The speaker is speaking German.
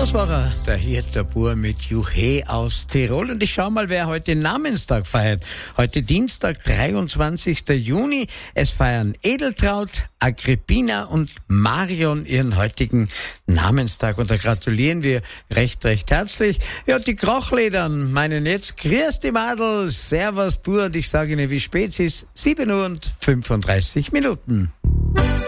Das war er, der Hirter Bur mit Juhe aus Tirol. Und ich schau mal, wer heute Namenstag feiert. Heute Dienstag, 23. Juni. Es feiern Edeltraud, Agrippina und Marion ihren heutigen Namenstag. Und da gratulieren wir recht herzlich. Ja, die Krachledern meinen jetzt, grüß die Madel, servus Bur. Und ich sage Ihnen, wie spät es ist, 7 Uhr und 35 Minuten.